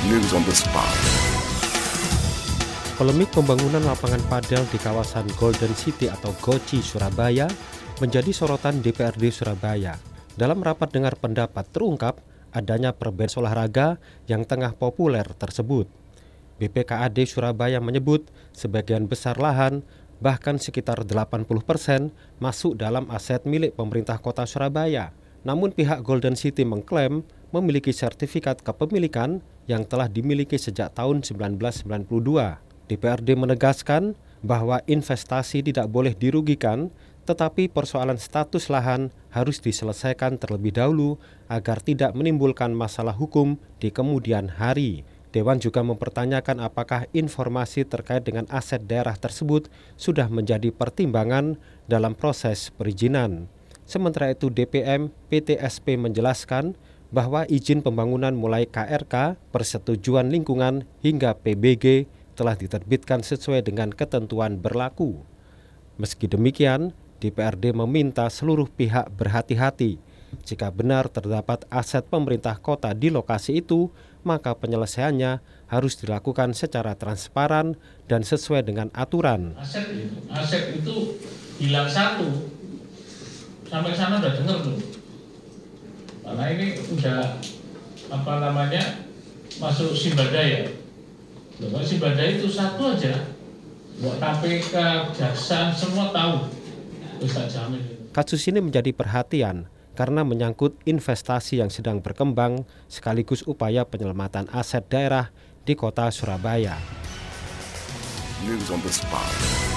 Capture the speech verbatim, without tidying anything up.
News on the spot. Polemik pembangunan lapangan padel di kawasan Golden City atau Goci, Surabaya menjadi sorotan D P R D Surabaya. Dalam rapat dengar pendapat terungkap adanya perbedaan olahraga yang tengah populer tersebut. B P K A D Surabaya menyebut sebagian besar lahan, bahkan sekitar delapan puluh persen, masuk dalam aset milik pemerintah kota Surabaya. Namun pihak Golden City mengklaim memiliki sertifikat kepemilikan yang telah dimiliki sejak tahun seribu sembilan ratus sembilan puluh dua. D P R D menegaskan bahwa investasi tidak boleh dirugikan, tetapi persoalan status lahan harus diselesaikan terlebih dahulu agar tidak menimbulkan masalah hukum di kemudian hari. Dewan juga mempertanyakan apakah informasi terkait dengan aset daerah tersebut sudah menjadi pertimbangan dalam proses perizinan. Sementara itu D P M P T S P menjelaskan bahwa izin pembangunan mulai K R K, persetujuan lingkungan hingga P B G telah diterbitkan sesuai dengan ketentuan berlaku. Meski demikian, D P R D meminta seluruh pihak berhati-hati. Jika benar terdapat aset pemerintah kota di lokasi itu, maka penyelesaiannya harus dilakukan secara transparan dan sesuai dengan aturan. Aset itu, aset itu hilang satu, sampai sana udah dengar tuh. Karena ini udah apa namanya masuk Simbadaya. Loh, Simbadaya itu satu aja, buat K P K, Kejaksaan semua tahu. Kasus ini menjadi perhatian karena menyangkut investasi yang sedang berkembang sekaligus upaya penyelamatan aset daerah di kota Surabaya. News on the spot.